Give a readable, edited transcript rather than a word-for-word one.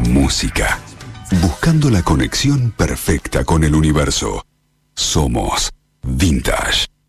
Música. Buscando la conexión perfecta con el universo. Somos Vintage.